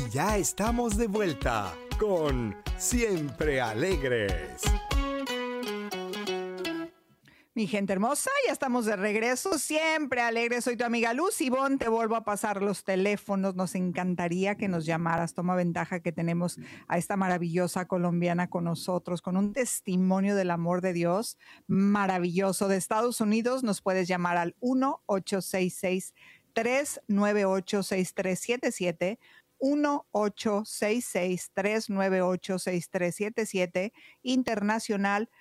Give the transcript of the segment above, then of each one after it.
ya estamos de vuelta con Siempre Alegres. Mi gente hermosa, ya estamos de regreso, siempre alegre. Soy tu amiga Luz Ivonne, te vuelvo a pasar los teléfonos. Nos encantaría que nos llamaras. Toma ventaja que tenemos a esta maravillosa colombiana con nosotros, con un testimonio del amor de Dios maravilloso. De Estados Unidos nos puedes llamar al 1-866-398-6377, 1-866-398-6377, internacional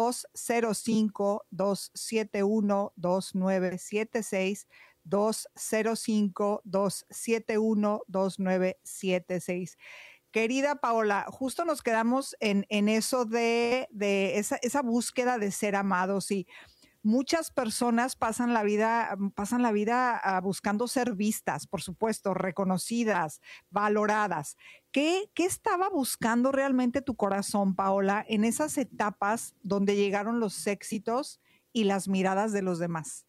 205-271-2976, 205-271-2976. Querida Paola, justo nos quedamos en eso de esa búsqueda de ser amados, y muchas personas pasan la vida buscando ser vistas, por supuesto, reconocidas, valoradas. ¿Qué estaba buscando realmente tu corazón, Paola, en esas etapas donde llegaron los éxitos y las miradas de los demás?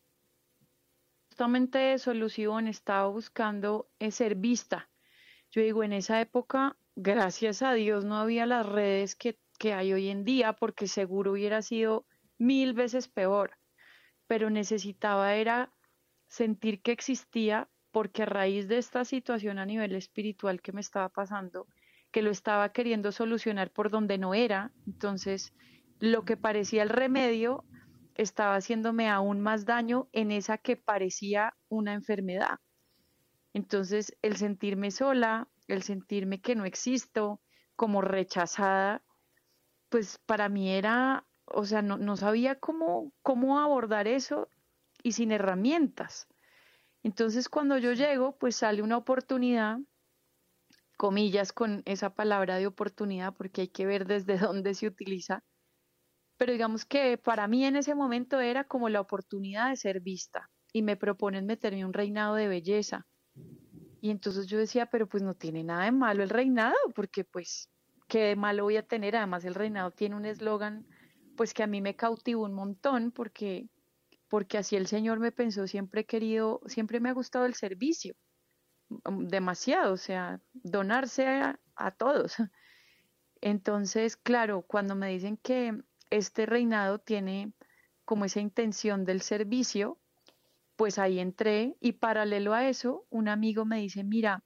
Justamente eso, Lución, estaba buscando ser vista. Yo digo, en esa época, gracias a Dios, no había las redes que hay hoy en día, porque seguro hubiera sido 1000 veces peor, pero necesitaba era sentir que existía, porque a raíz de esta situación a nivel espiritual que me estaba pasando, que lo estaba queriendo solucionar por donde no era, entonces lo que parecía el remedio estaba haciéndome aún más daño en esa que parecía una enfermedad. Entonces el sentirme sola, el sentirme que no existo, como rechazada, pues para mí era, o sea, no sabía cómo abordar eso y sin herramientas. Entonces cuando yo llego, pues sale una oportunidad, comillas con esa palabra de oportunidad, porque hay que ver desde dónde se utiliza, pero digamos que para mí en ese momento era como la oportunidad de ser vista, y me proponen meterme en un reinado de belleza. Y entonces yo decía, pero pues no tiene nada de malo el reinado, porque pues, ¿qué de malo voy a tener? Además el reinado tiene un eslogan, pues que a mí me cautivó un montón, porque así el Señor me pensó. Siempre he querido, siempre me ha gustado el servicio, demasiado, o sea, donarse a todos. Entonces, claro, cuando me dicen que este reinado tiene como esa intención del servicio, pues ahí entré, y paralelo a eso, un amigo me dice, mira,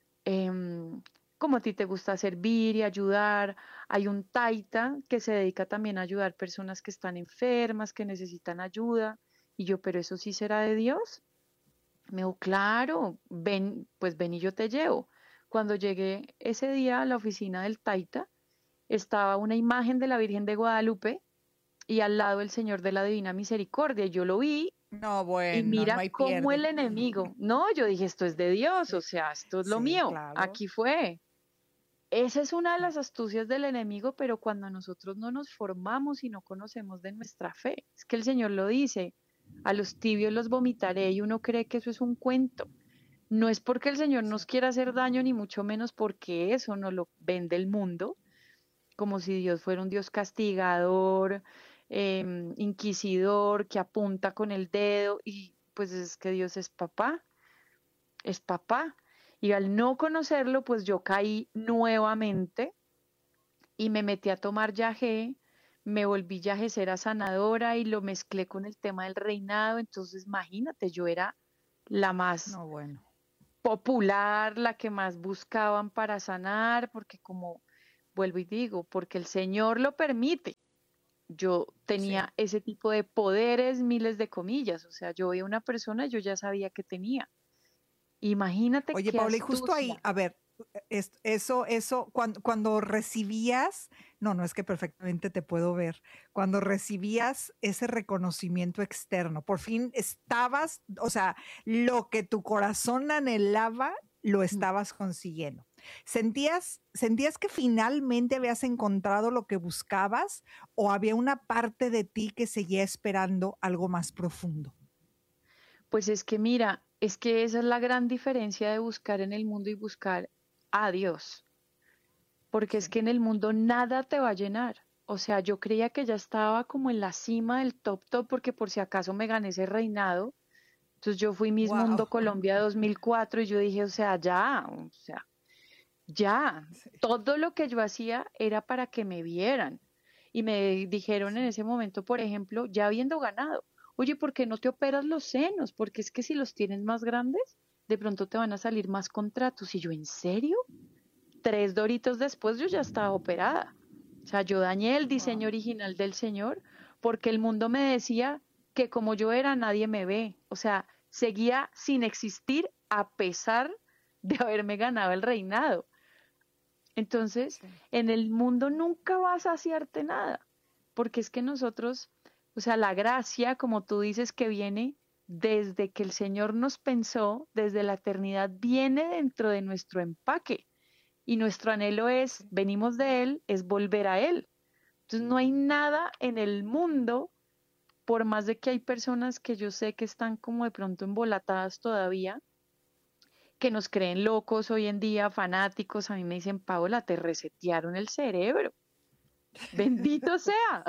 como a ti te gusta servir y ayudar, hay un taita que se dedica también a ayudar personas que están enfermas, que necesitan ayuda. Y yo, pero eso sí será de Dios. Me dijo, claro, ven, pues ven y yo te llevo. Cuando llegué ese día a la oficina del taita, estaba una imagen de la Virgen de Guadalupe y al lado el Señor de la Divina Misericordia. Yo lo vi. No, Y bueno, no mira hay cómo el pierde. enemigo, no, yo dije, esto es de Dios, o sea, esto es lo Sí, mío, claro. aquí fue. Esa es una de las astucias del enemigo, pero cuando nosotros no nos formamos y no conocemos de nuestra fe, es que el Señor lo dice, a los tibios los vomitaré, y uno cree que eso es un cuento. No es porque el Señor nos quiera hacer daño, ni mucho menos porque eso no lo vende el mundo, como si Dios fuera un Dios castigador, inquisidor, que apunta con el dedo, y pues es que Dios es papá, es papá. Y al no conocerlo, pues yo caí nuevamente y me metí a tomar yagé, me volví yagecera sanadora y lo mezclé con el tema del reinado. Entonces, imagínate, yo era la más No, bueno. popular, la que más buscaban para sanar, porque como vuelvo y digo, porque el Señor lo permite. Yo Sí. tenía ese tipo de poderes, miles de comillas, o sea, yo veía una persona, yo ya sabía que tenía. Imagínate Oye, qué Paula, y justo ahí, astucia. a ver, eso, cuando recibías, no es que perfectamente te puedo ver, cuando recibías ese reconocimiento externo, por fin estabas, o sea, lo que tu corazón anhelaba, lo estabas consiguiendo. ¿Sentías que finalmente habías encontrado lo que buscabas, o había una parte de ti que seguía esperando algo más profundo? Pues es que mira, es que esa es la gran diferencia de buscar en el mundo y buscar a Dios, porque es Sí. que en el mundo nada te va a llenar. O sea, yo creía que ya estaba como en la cima del top top, porque por si acaso me gané ese reinado. Entonces yo fui Miss Mundo Wow. Colombia 2004 y yo dije, o sea, ya, o sea. Ya, Sí. todo lo que yo hacía era para que me vieran. Y me dijeron en ese momento, por ejemplo, ya habiendo ganado, oye, ¿por qué no te operas los senos? Porque es que si los tienes más grandes, de pronto te van a salir más contratos. Y yo, ¿en serio? 3 doritos después yo ya estaba operada. O sea, yo dañé el Wow. diseño original del Señor porque el mundo me decía que como yo era, nadie me ve. O sea, seguía sin existir a pesar de haberme ganado el reinado. Entonces, Sí. en el mundo nunca vas a saciarte nada, porque es que nosotros, o sea, la gracia, como tú dices, que viene desde que el Señor nos pensó, desde la eternidad, viene dentro de nuestro empaque. Y nuestro anhelo es, Sí. venimos de Él, es volver a Él. Entonces no hay nada en el mundo, por más de que hay personas que yo sé que están como de pronto embolatadas todavía, que nos creen locos hoy en día, fanáticos, a mí me dicen, Paola, te resetearon el cerebro. Bendito sea,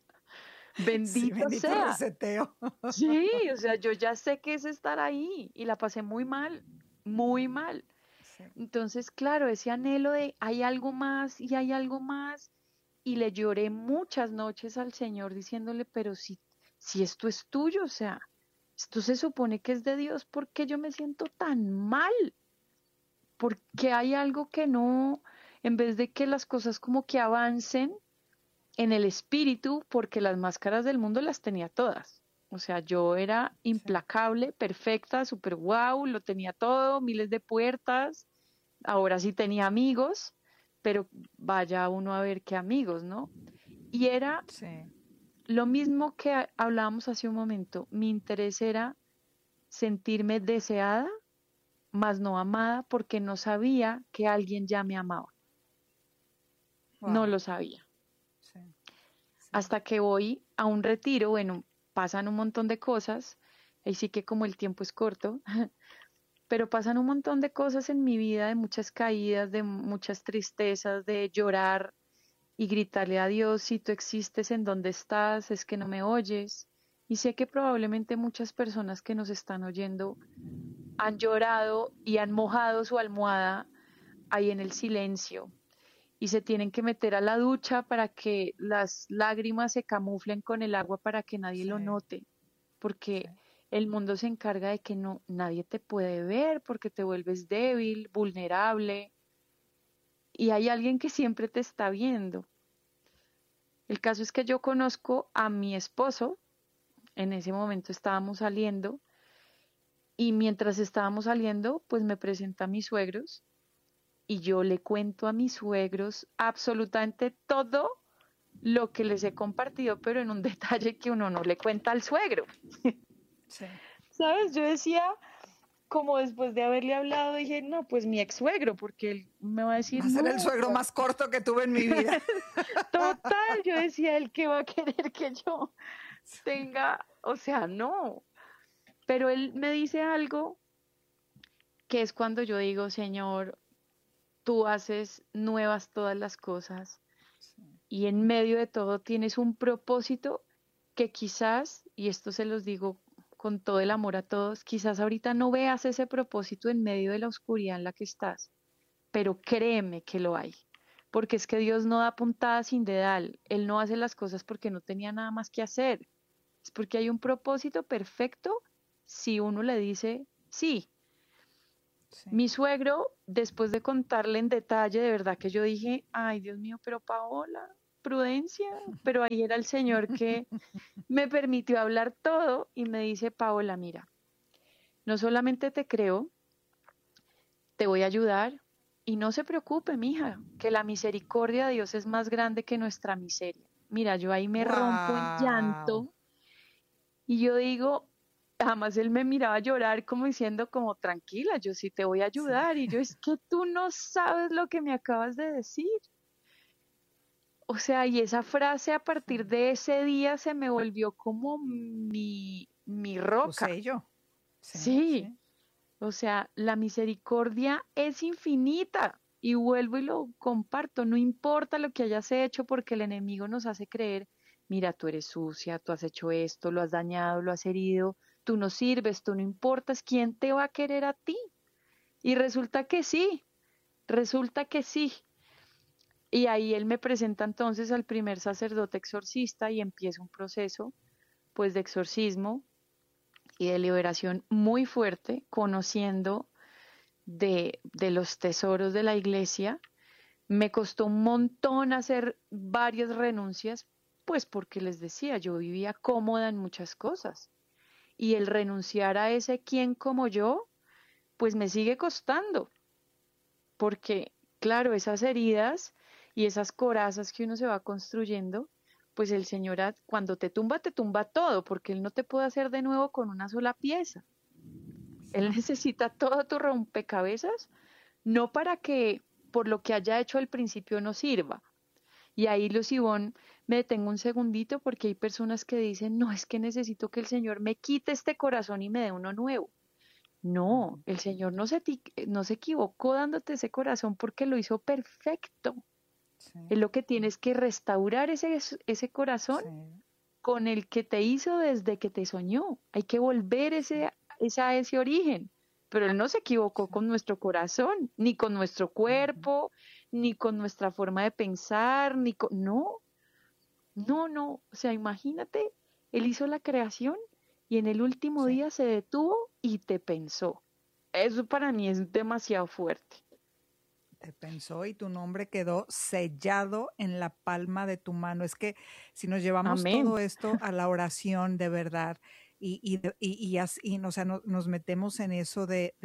Sí, bendito bendito sea. reseteo. Sí, o sea, yo ya sé que es estar ahí y la pasé muy mal, muy mal. Sí. Entonces, claro, ese anhelo de hay algo más y hay algo más. Y le lloré muchas noches al Señor diciéndole, pero si esto es tuyo, o sea, esto se supone que es de Dios, ¿por qué yo me siento tan mal? ¿Por qué hay algo que no, en vez de que las cosas como que avancen en el espíritu, porque las máscaras del mundo las tenía todas? O sea, yo era Sí. implacable, perfecta, super wow, lo tenía todo, miles de puertas. Ahora sí tenía amigos, pero vaya uno a ver qué amigos, ¿no? Y era Sí. lo mismo que hablábamos hace un momento. Mi interés era sentirme deseada, mas no amada, porque no sabía que alguien ya me amaba. No Wow. lo sabía. Sí. Sí. Hasta que voy a un retiro, bueno, pasan un montón de cosas, ahí sí que como el tiempo es corto, pero pasan un montón de cosas en mi vida, de muchas caídas, de muchas tristezas, de llorar y gritarle a Dios, si tú existes, en dónde estás, es que no me oyes. Y sé que probablemente muchas personas que nos están oyendo han llorado y han mojado su almohada ahí en el silencio y se tienen que meter a la ducha para que las lágrimas se camuflen con el agua para que nadie lo Sí. note, porque Sí. el mundo se encarga de que no nadie te puede ver porque te vuelves débil, vulnerable y hay alguien que siempre te está viendo. El caso es que yo conozco a mi esposo, en ese momento estábamos saliendo y mientras estábamos saliendo, pues me presenta a mis suegros y yo le cuento a mis suegros absolutamente todo lo que les he compartido, pero en un detalle que uno no le cuenta al suegro. Sí. ¿Sabes? Yo decía, como después de haberle hablado, dije, no, pues mi ex suegro, porque él me va a decir, Va a ser no, el o suegro sea, más corto que tuve en mi vida. total, yo decía, él que va a querer que yo tenga, o sea, no. Pero él me dice algo que es cuando yo digo, Señor, tú haces nuevas todas las cosas Sí. y en medio de todo tienes un propósito que quizás, y esto se los digo con todo el amor a todos, quizás ahorita no veas ese propósito en medio de la oscuridad en la que estás, pero créeme que lo hay. Porque es que Dios no da puntada sin dedal, Él no hace las cosas porque no tenía nada más que hacer, es porque hay un propósito perfecto si uno le dice sí. Sí. Mi suegro, después de contarle en detalle, de verdad que yo dije, ay Dios mío, pero Paola, prudencia, pero ahí era el Señor que me permitió hablar todo y me dice, Paola, mira, no solamente te creo, te voy a ayudar y no se preocupe, mija, que la misericordia de Dios es más grande que nuestra miseria. Mira, yo ahí me rompo en Wow. llanto y yo digo, jamás él me miraba llorar como diciendo como tranquila, yo sí te voy a Sí. ayudar y yo es que tú no sabes lo que me acabas de decir. O sea, y esa frase a Sí. partir de ese día se me volvió como mi Tu roca. sello. Sí, Sí, sí. o sea, la misericordia es infinita y vuelvo y lo comparto. No importa lo que hayas hecho porque el enemigo nos hace creer, mira, tú eres sucia, tú has hecho esto, lo has dañado, lo has herido, tú no sirves, tú no importas, ¿quién te va a querer a ti? Y resulta que sí, Resulta que sí. Y ahí él me presenta entonces al primer sacerdote exorcista y empieza un proceso pues de exorcismo y de liberación muy fuerte, conociendo de los tesoros de la iglesia. Me costó un montón hacer varias renuncias, pues porque les decía, yo vivía cómoda en muchas cosas. Y el renunciar a ese quien como yo, pues me sigue costando, porque claro, esas heridas y esas corazas que uno se va construyendo, pues el Señor cuando te tumba todo, porque Él no te puede hacer de nuevo con una sola pieza. Él necesita todo tu rompecabezas, no para que por lo que haya hecho al principio no sirva. Y ahí, Luz Ivonne, me detengo un segundito porque hay personas que dicen, no, es que necesito que el Señor me quite este corazón y me dé uno nuevo. No, el Señor no se equivocó dándote ese corazón porque lo hizo perfecto. Sí, Es lo que tienes que restaurar ese corazón sí, con el que te hizo desde que te soñó. Hay que volver a ese origen. Pero Él no se equivocó sí. con nuestro corazón, ni con nuestro Ujú. cuerpo, ni con nuestra forma de pensar, ni con... No, no, no. O sea, imagínate, Él hizo la creación y en el último Sí. día se detuvo y te pensó. Eso para mí es demasiado fuerte. Te pensó y tu nombre quedó sellado en la palma de tu mano. Es que si nos llevamos Amén. todo esto a la oración de verdad o sea, nos metemos en eso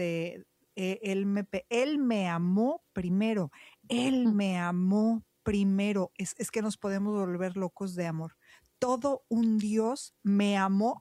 él me amó primero, él me amó primero. Es que nos podemos volver locos de amor. Todo un Dios me amó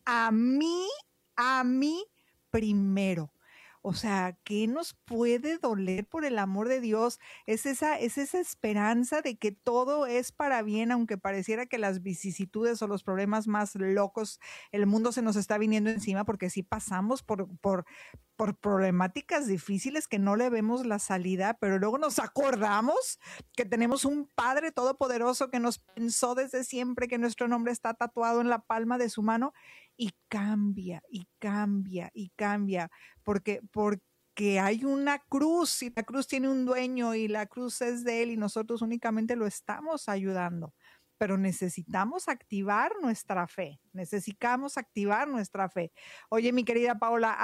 a mí primero. O sea, ¿qué nos puede doler por el amor de Dios? Es esa esperanza de que todo es para bien, aunque pareciera que las vicisitudes o los problemas más locos, el mundo se nos está viniendo encima, porque sí pasamos por problemáticas difíciles que no le vemos la salida, pero luego nos acordamos que tenemos un Padre Todopoderoso que nos pensó desde siempre, que nuestro nombre está tatuado en la palma de su mano y cambia y cambia y cambia, porque hay una cruz y la cruz tiene un dueño y la cruz es de él y nosotros únicamente lo estamos ayudando. Pero necesitamos activar nuestra fe, necesitamos activar nuestra fe. Oye, mi querida Paola,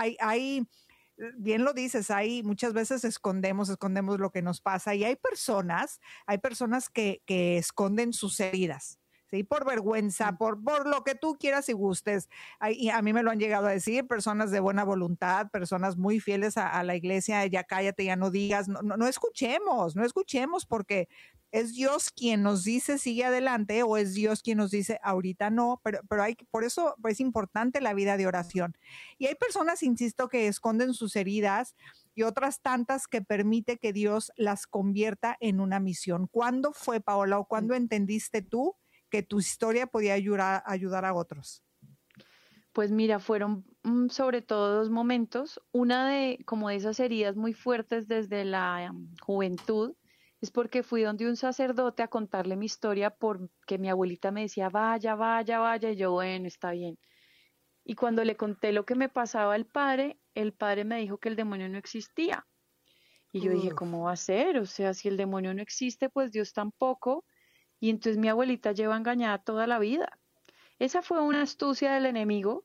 bien lo dices, hay muchas veces escondemos lo que nos pasa y hay personas que esconden sus heridas. ¿Sí? Por vergüenza, Mm. por lo que tú quieras y gustes. Y a mí me lo han llegado a decir, personas de buena voluntad, personas muy fieles a la iglesia, ya cállate, ya no digas, no escuchemos, no escuchemos porque es Dios quien nos dice sigue adelante o es Dios quien nos dice ahorita no, pero por eso es importante la vida de oración. Y hay personas, insisto, que esconden sus heridas y otras tantas que permite que Dios las convierta en una misión. ¿Cuándo fue, Paola, o cuándo entendiste tú que tu historia podía ayudar a otros? Pues mira, fueron sobre todo dos momentos. Una de como de esas heridas muy fuertes desde la juventud, es porque fui donde un sacerdote a contarle mi historia porque mi abuelita me decía, vaya, vaya, vaya, y yo, bueno, está bien. Y cuando le conté lo que me pasaba al padre, el padre me dijo que el demonio no existía. Y yo dije, Uf, ¿cómo va a ser? O sea, si el demonio no existe, pues Dios tampoco. Y entonces mi abuelita lleva engañada toda la vida. Esa fue una astucia del enemigo.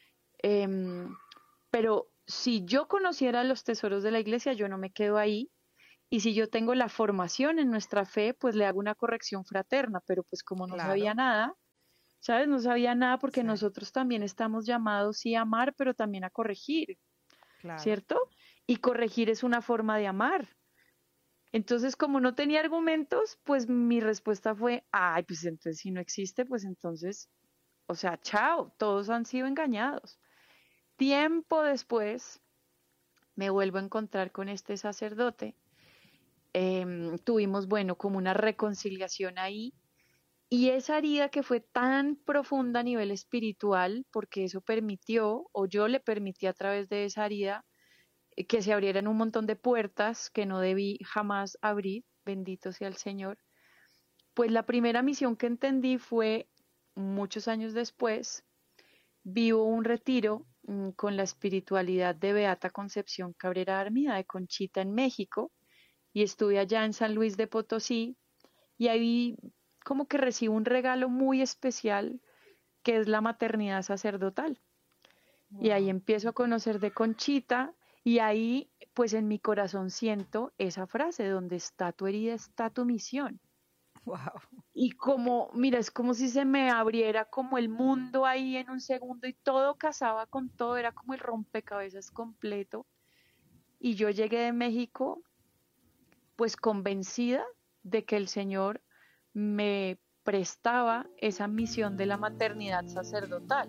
Em, pero si yo conociera los tesoros de la iglesia, yo no me quedo ahí. Y si yo tengo la formación en nuestra fe, pues le hago una corrección fraterna. Pero pues como no sabía claro, nada, ¿sabes? No sabía nada porque sí, nosotros también estamos llamados, sí, a amar, pero también a corregir, claro. ¿cierto? Y corregir es una forma de amar. Entonces, como no tenía argumentos, pues mi respuesta fue, ay, pues entonces si no existe, pues entonces, o sea, chao, todos han sido engañados. Tiempo después me vuelvo a encontrar con este sacerdote. Tuvimos, bueno, como una reconciliación ahí. Y esa herida que fue tan profunda a nivel espiritual, porque eso permitió, o yo le permití a través de esa herida, que se abrieran un montón de puertas que no debí jamás abrir, bendito sea el Señor. Pues la primera misión que entendí fue, muchos años después, vivo un retiro con la espiritualidad de Beata Concepción Cabrera Armida de Conchita en México, y estuve allá en San Luis de Potosí y ahí como que recibo un regalo muy especial que es la maternidad sacerdotal. Y ahí Wow, empiezo a conocer de Conchita y ahí pues en mi corazón siento esa frase, donde está tu herida, está tu misión. wow. Y como, mira, es como si se me abriera como el mundo ahí en un segundo y todo casaba con todo, era como el rompecabezas completo. Y yo llegué de México pues convencida de que el Señor me prestaba esa misión de la maternidad sacerdotal.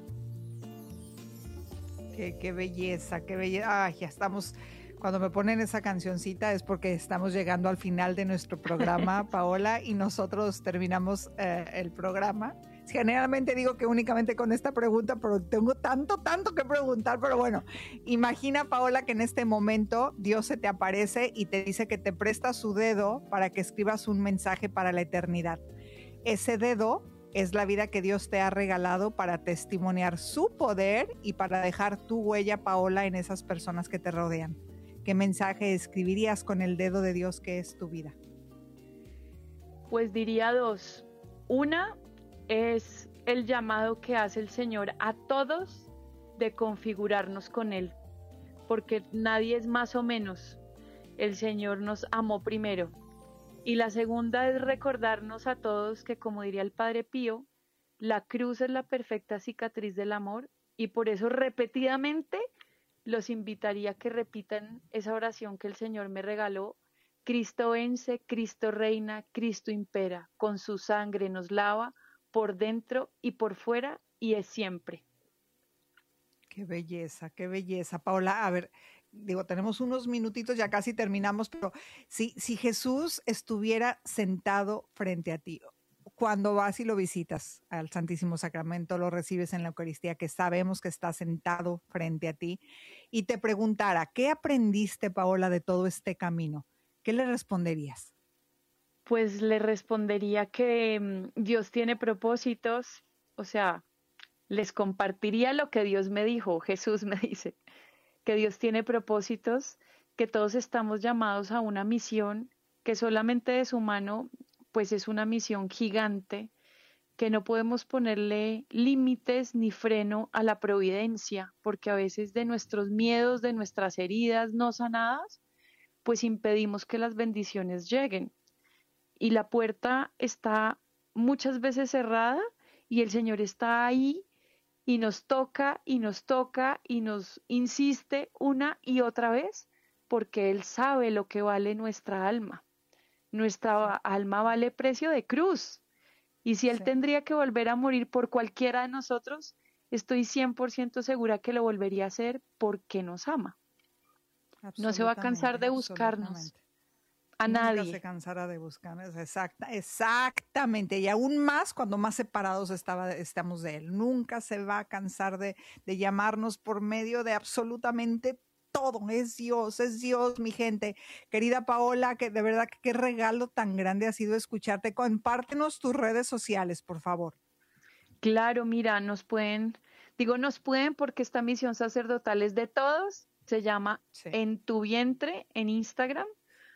Qué belleza, qué belleza. Ay, ya estamos, cuando me ponen esa cancioncita es porque estamos llegando al final de nuestro programa, Paola, y nosotros terminamos el programa. Generalmente digo que únicamente con esta pregunta, pero tengo tanto que preguntar, pero bueno, imagina, Paola, que en este momento Dios se te aparece y te dice que te presta su dedo para que escribas un mensaje para la eternidad. Ese dedo es la vida que Dios te ha regalado para testimoniar su poder y para dejar tu huella, Paola, en esas personas que te rodean. ¿Qué mensaje escribirías con el dedo de Dios que es tu vida? Pues diría dos. Una es el llamado que hace el Señor a todos de configurarnos con Él, porque nadie es más o menos. El Señor nos amó primero. Y la segunda es recordarnos a todos que, como diría el Padre Pío, la cruz es la perfecta cicatriz del amor y por eso repetidamente los invitaría a que repitan esa oración que el Señor me regaló. Cristo vence, Cristo reina, Cristo impera, con su sangre nos lava por dentro y por fuera y es siempre. Qué belleza, Paola. A ver, digo, tenemos unos minutitos, ya casi terminamos, pero si Jesús estuviera sentado frente a ti, cuando vas y lo visitas al Santísimo Sacramento, lo recibes en la Eucaristía, que sabemos que está sentado frente a ti, y te preguntara, ¿qué aprendiste, Paola, de todo este camino? ¿Qué le responderías? Pues le respondería que Dios tiene propósitos, o sea, les compartiría lo que Dios me dijo, Jesús me dice, que Dios tiene propósitos, que todos estamos llamados a una misión, que solamente de su mano, pues es una misión gigante, que no podemos ponerle límites ni freno a la providencia, porque a veces de nuestros miedos, de nuestras heridas no sanadas, pues impedimos que las bendiciones lleguen. Y la puerta está muchas veces cerrada y el Señor está ahí y nos toca y nos toca y nos insiste una y otra vez porque Él sabe lo que vale nuestra alma. Nuestra Sí, alma vale precio de cruz. Y si Él sí, tendría que volver a morir por cualquiera de nosotros, estoy 100% segura que lo volvería a hacer porque nos ama. No se va a cansar absolutamente, de buscarnos absolutamente. a Nunca se nadie. cansará de buscarnos, exactamente, y aún más cuando más separados estamos de Él. Nunca se va a cansar de llamarnos por medio de absolutamente todo. Es Dios, mi gente. Querida Paola, que de verdad que qué regalo tan grande ha sido escucharte. Compártenos tus redes sociales, por favor. Claro, mira, nos pueden porque esta misión sacerdotal es de todos. Se llama Sí. En tu vientre en Instagram,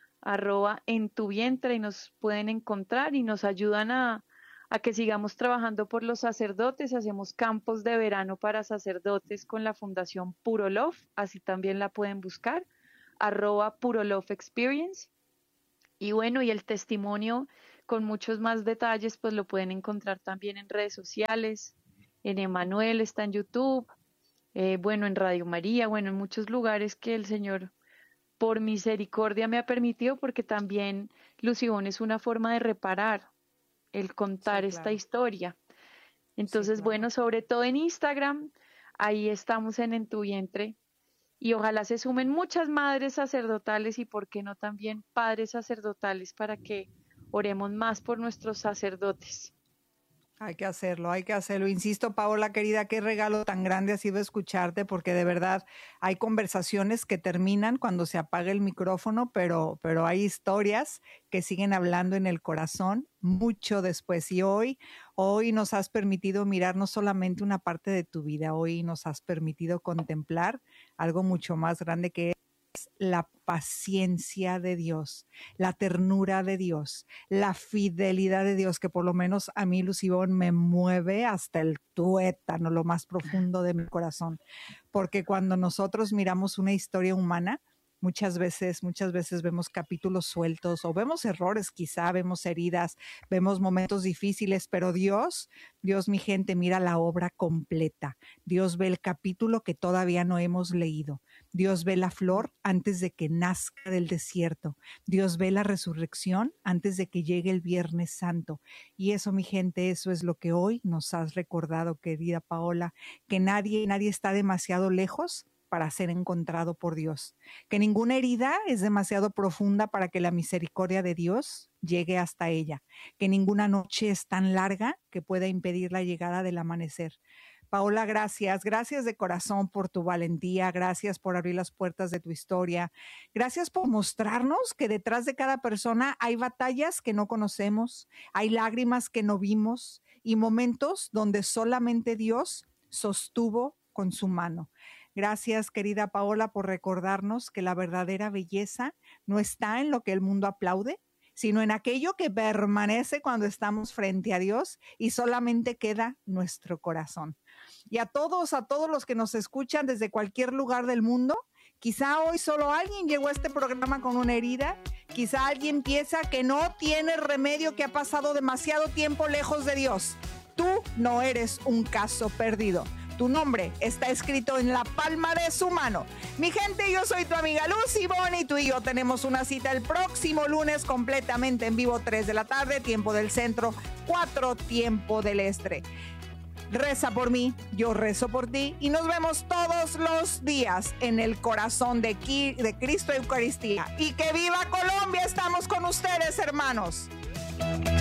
@en tu vientre y nos pueden encontrar y nos ayudan a que sigamos trabajando por los sacerdotes. Hacemos campos de verano para sacerdotes con la Fundación Puro Love, así también la pueden buscar, @Puro Love Experience. Y bueno, y el testimonio con muchos más detalles, pues lo pueden encontrar también en redes sociales, en Emanuel, está en YouTube, bueno, en Radio María, bueno, en muchos lugares que el Señor por misericordia me ha permitido, porque también Lucibón es una forma de reparar, el Sí, contar esta claro. historia. Sí, Entonces, claro. bueno, sobre todo en Instagram, ahí estamos en tu vientre y ojalá se sumen muchas madres sacerdotales y por qué no también padres sacerdotales para que oremos más por nuestros sacerdotes. Hay que hacerlo, hay que hacerlo. Insisto, Paola, querida, qué regalo tan grande ha sido escucharte, porque de verdad hay conversaciones que terminan cuando se apaga el micrófono, pero hay historias que siguen hablando en el corazón mucho después. Y hoy nos has permitido mirar no solamente una parte de tu vida, hoy nos has permitido contemplar algo mucho más grande que la paciencia de Dios, la ternura de Dios, la fidelidad de Dios, que por lo menos a mí, Lucibón, me mueve hasta el tuétano, lo más profundo de mi corazón. Porque cuando nosotros miramos una historia humana, muchas veces vemos capítulos sueltos o vemos errores, quizá vemos heridas, vemos momentos difíciles, pero Dios, mi gente, mira la obra completa. Dios ve el capítulo que todavía no hemos leído. Dios ve la flor antes de que nazca del desierto. Dios ve la resurrección antes de que llegue el Viernes Santo. Y eso, mi gente, eso es lo que hoy nos has recordado, querida Paola, que nadie está demasiado lejos para ser encontrado por Dios, que ninguna herida es demasiado profunda para que la misericordia de Dios llegue hasta ella, que ninguna noche es tan larga que pueda impedir la llegada del amanecer. Paola, gracias de corazón por tu valentía, gracias por abrir las puertas de tu historia, gracias por mostrarnos que detrás de cada persona hay batallas que no conocemos, hay lágrimas que no vimos y momentos donde solamente Dios sostuvo con su mano. Gracias, querida Paola, por recordarnos que la verdadera belleza no está en lo que el mundo aplaude, sino en aquello que permanece cuando estamos frente a Dios y solamente queda nuestro corazón. Y a todos los que nos escuchan desde cualquier lugar del mundo, quizá hoy solo alguien llegó a este programa con una herida, quizá alguien piensa que no tiene remedio, que ha pasado demasiado tiempo lejos de Dios. Tú no eres un caso perdido. Tu nombre está escrito en la palma de su mano. Mi gente, yo soy tu amiga Lucibón y tú y yo tenemos una cita el próximo lunes completamente en vivo, 3 de la tarde, tiempo del centro, 4 tiempo del este. Reza por mí, yo rezo por ti y nos vemos todos los días en el corazón de Cristo Eucaristía. Y que viva Colombia, estamos con ustedes, hermanos.